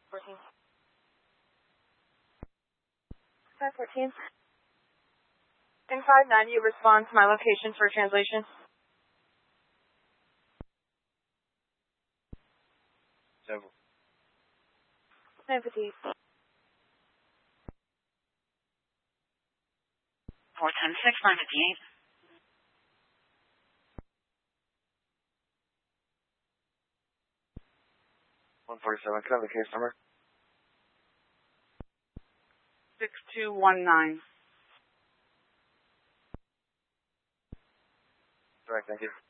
14. 514. In 5-9, you respond to my location for translation. 7. 950. 410-6, 958. 147. Can I have the case number? 6219. Direct, thank you.